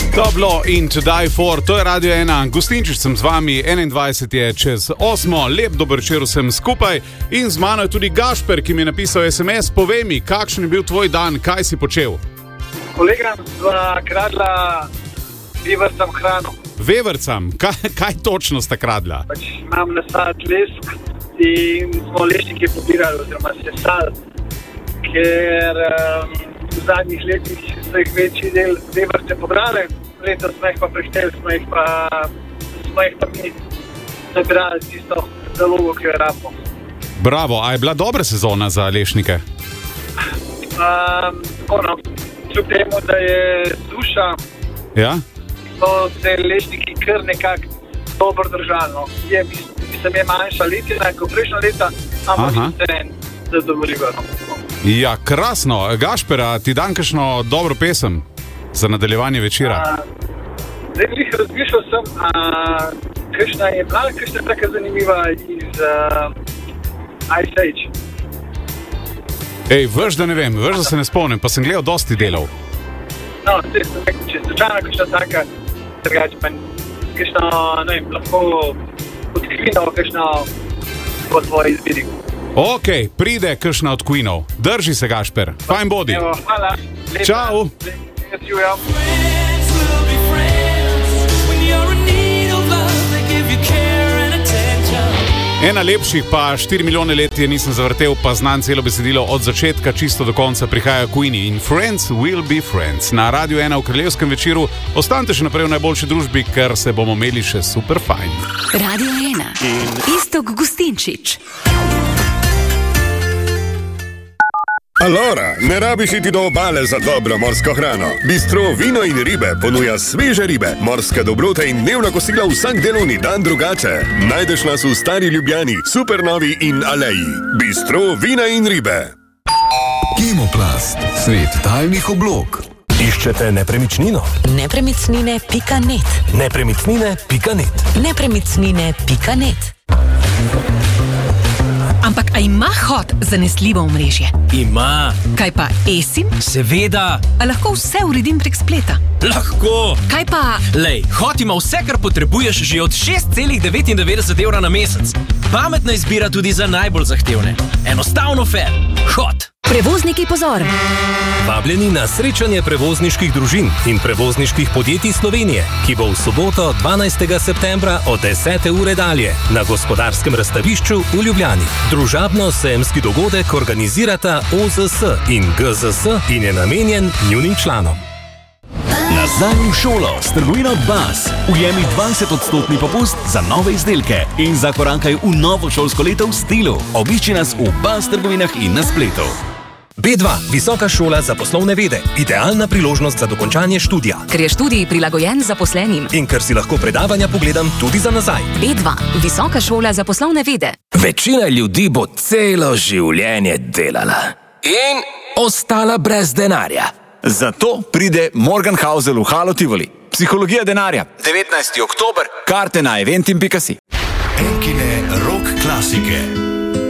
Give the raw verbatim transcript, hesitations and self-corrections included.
Toplo in To Die For, to je Radio ena. Gustinčič sem z vami, enaindvajset je čez osmo, lep dober večer vsem skupaj in z mano je tudi Gašper, ki mi je napisal es em es. Povej mi, kakšen je bil tvoj dan, kaj si počel? Kolegam sva kradla vevercam hrano. Vevercam? Kaj, kaj točno sta kradla? Pač imam nasad lesk in smo lešnike pobirali oziroma sesali, ker um, v zadnjih letih so jih večji del veverce pobrali. Letos smo jih pa prešteli, smo jih pa, smo jih pa mi nabrali tisto zalogo, ki jo rabimo. Bravo, a je bila dobra sezona za lešnike? Um, ono, kljub temu, da je suša, ja? so se lešniki kar nekako dobro držali. No. Je, mislim, je manjša letina, kot prejšnja leta, ampak je teren zadovoljivo. Ja, krasno. Gašpera, ti dan kakšno dobro pesem za nadaljevanje večera? Zdaj, glih razmišljal sem, a, kakšna je bila, kakšna taka zanimiva iz uh, Ice Age. Ej, veš, da ne vem, veš, da se ne spomnim, pa sem gledal dosti delov. No, zdaj sem rekel, če slučajno kakšna taka, drugače pa kakšna, ne vem, lahko odkvinal, kakšna po tvoji izbiri. Ok, pride kakšna od Queenov. Drži se, Gašper. Fajn bodi. Evo, hvala. Lepa. Čau. Ena lepših pa štiri milijone let je nisem zavrtel, pa znam celo besedilo od začetka čisto do konca. Prihaja Queenie in Friends will be friends. Na Radio ena v kraljevskem večeru. Ostanite še naprej v najboljši družbi, ker se bomo imeli še super fajn. Radio ena. Iztok Gustinčič. Alora, ne rabiš iti do obale za dobro morsko hrano. Bistro Vino in ribe ponuja sveže ribe, morske dobrote in dnevna kosila vsak delovni dan drugače. Najdeš nas v Stari Ljubljani, Supernovi in Aleji. Bistro Vina in ribe. Kemoplast, svet tajnih oblog. Iščete nepremičnino? Nepremičnine pika net. Nepremičnine pika net. Nepremičnine pika net. Ampak a ima Hot zanesljivo omrežje? Ima. Kaj pa eSIM? Seveda. A lahko vse uredim prek spleta? Lahko. Kaj pa... Lej, Hot ima vse, kar potrebuješ že od šest celih devetindevetdeset evra na mesec. Pametna izbira tudi za najbolj zahtevne. Enostavno fair. Hot. Prevozniki, pozor! Vabljeni na srečanje prevozniških družin in prevozniških podjetij Slovenije, ki bo v soboto dvanajstega septembra od desete ure dalje na Gospodarskem razstavišču v Ljubljani. Družabno-sejemski dogodek organizirata O Z S in G Z S in je namenjen njunim članom. Nazaj v šolo s trgovino Bas. Ujemi dvajset odstotni popust za nove izdelke in zakorankaj v novo šolsko leto v stilu. Obišči nas v Bas trgovinah in na spletu. B dva, visoka šola za poslovne vede. Idealna priložnost za dokončanje študija. Ker je študij prilagojen zaposlenim. In ker si lahko predavanja pogledam tudi za nazaj. B dva, visoka šola za poslovne vede. Večina ljudi bo celo življenje delala in ostala brez denarja. Zato pride Morgan Housel v Halo Tivoli. Psihologija denarja. devetnajsti oktober. Karte na eventim pika si. Enkine rock klasike.